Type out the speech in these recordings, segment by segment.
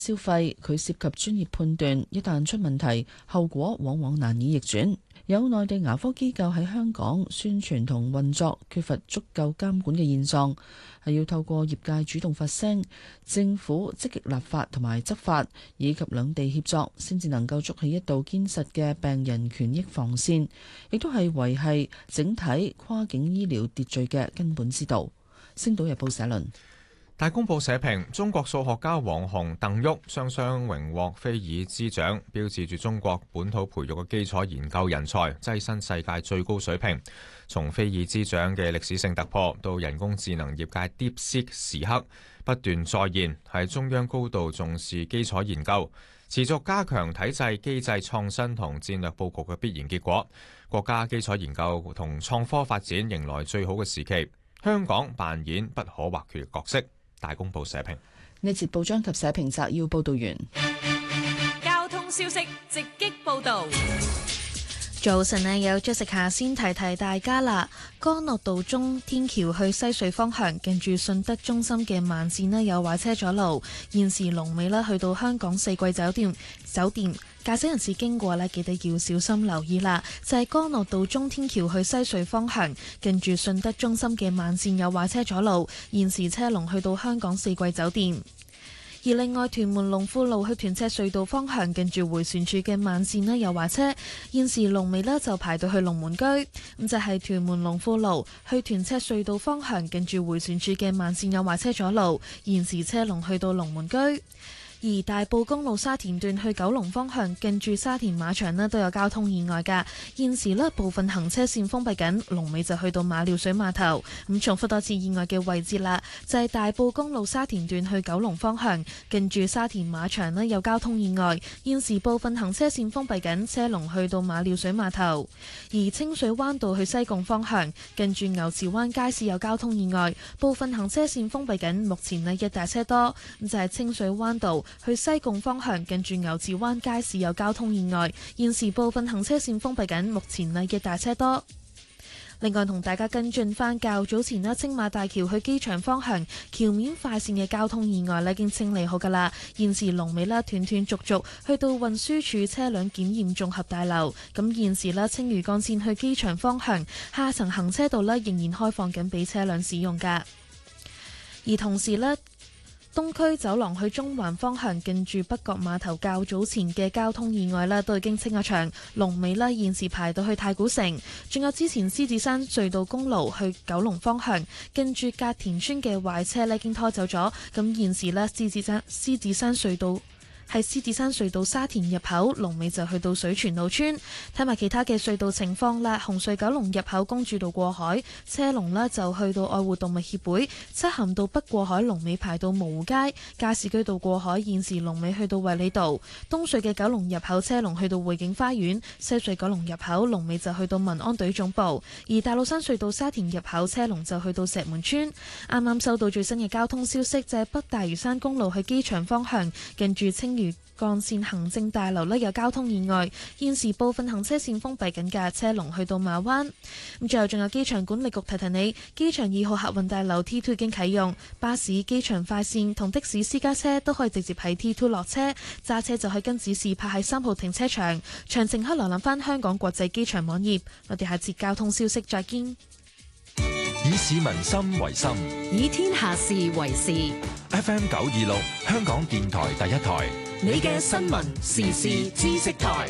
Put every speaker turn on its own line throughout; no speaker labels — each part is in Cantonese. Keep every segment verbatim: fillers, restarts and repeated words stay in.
消費佢涉及專業判斷，一旦出問題，後果往往難以逆轉。有內地牙科機構喺香港宣傳同運作缺乏足夠監管嘅現狀，係要透過業界主動發聲，政府積極立法同埋執法，以及兩地協作，先至能夠築起一道堅實嘅病人權益防線，亦都係維繫整體跨境醫療秩序嘅根本之道。星島日報社論。
大公報社評：中國數學家王洪、鄧旭雙雙榮獲菲爾茲獎，標誌住中國本土培育嘅基礎研究人才躋身世界最高水平。從菲爾茲獎嘅歷史性突破到人工智能業界 DeepSeek 時刻不斷再現，係中央高度重視基礎研究、持續加強體制機制創新同戰略佈局嘅必然結果。國家基礎研究同創科發展迎來最好嘅時期，香港扮演不可或缺嘅角色。大公報社評。
呢節報章及社評摘要報道完。
交通消息直擊報道。
早晨呢，有 Jessica 先提提大家啦。干諾道中天橋去西隧方向，近住信德中心嘅慢線呢有壞車阻路，現時龍尾呢去到香港四季酒店酒店。駕駛人士經過呢，記得要小心留意啦。就係干諾道中天橋去西隧方向，近住信德中心嘅慢線有壞車阻路，現時車龍去到香港四季酒店。而另外，屯門龍富路去屯赤隧道方向，近住迴旋處嘅慢線呢有壞車，現時龍尾呢就排到去龍門居。咁就係屯門龍富路去屯赤隧道方向，近住迴旋處嘅慢線有壞車阻路，現時車龍去到龍門居。而大埔公路沙田段去九龍方向，近住沙田馬場呢都有交通意外㗎。現時呢部分行車線封閉緊，龍尾就去到馬料水碼頭。咁重複多次意外嘅位置啦，就係大埔公路沙田段去九龍方向，近住沙田馬場呢有交通意外。現時部分行車線封閉緊，車龍去到馬料水碼頭。而清水灣道去西貢方向，近住牛池灣街市有交通意外，部分行車線封閉緊，目前呢一大車多。咁就係清水灣道去西貢方向，近住牛池灣街市有交通意外，現時部分行車線封閉緊，目前呢一大車多。另外同大家跟進翻較早前呢，青馬大橋去機場方向橋面快線嘅交通意外呢已經清理好㗎啦。現時龍尾呢斷斷續續去到運輸署車輛檢驗綜合大樓。咁現時呢，青嶼幹線去機場方向下層行車道呢仍然開放緊俾車輛使用㗎。而同時呢，東區走廊去中環方向，近住北角碼頭較早前嘅交通意外咧，都已經清咗場。龍尾咧現時排到去太古城，仲有之前獅子山隧道公路去九龍方向，近住隔田村嘅壞車咧已經拖走咗。咁現時咧獅子山獅子山隧道係獅子山隧道沙田入口，龍尾就去到水泉澳村。睇埋其他嘅隧道情況啦，紅隧九龍入口公主道過海，車龍呢就去到愛護動物協會；漆咸道北過海龍尾排到蕪湖街，加士居道過海現時龍尾去到衛理道。東隧嘅九龍入口車龍去到匯景花園，西隧九龍入口龍尾就去到民安隊總部。而大老山隧道沙田入口車龍就去到石門村。啱啱收到最新嘅交通消息，就係北大嶼山公路去機場方向，近住青嶼幹線行政大樓呢有交通意外，現時部分行車線封閉緊嘅，車龍去到馬灣。咁最後仲有機場管理局提提你，機場二號客運大樓 T two 已經啟用，巴士、機場快線同的士私家車都可以直接喺 T two 落車，揸車就可以跟指示泊喺三號停車場。詳情可瀏覽翻香港國際機場網頁。我哋下節交通消息再見。
以市民心為心，
以天下事為事。
F M 九二六香港電台第一台，
你嘅新聞時事知識台。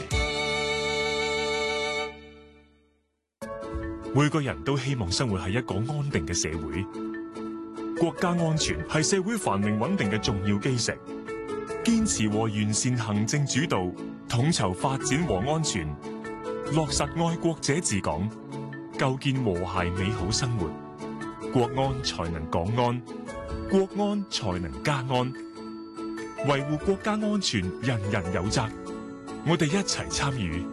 每個人都希望生活喺一個安定嘅社會，國家安全係社會繁榮穩定嘅重要基石。堅持和完善行政主導，統籌發展和安全，落實愛國者治港，構建和諧美好生活，國安才能港安，國安才能家安。維護國家安全，人人有責。我哋一齊參與。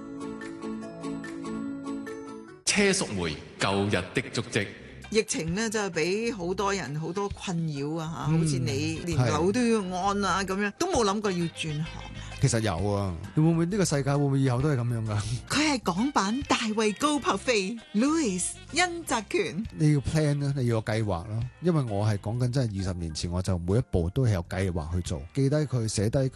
車淑梅舊日的足跡。
疫情呢，就係俾好多人好多困擾啊嚇，
嗯、
好似你連樓都要按啊咁樣，都冇諗過要轉行啊。
其實有啊，會唔會呢個世界會唔會以後都係咁樣噶？
佢係港版大衛高柏飛 Louis 殷澤權。
你要 plan 啦，你要有計劃咯。因為我係講緊真係二十年前，我就每一步都係有計劃去做，記低佢，寫低佢。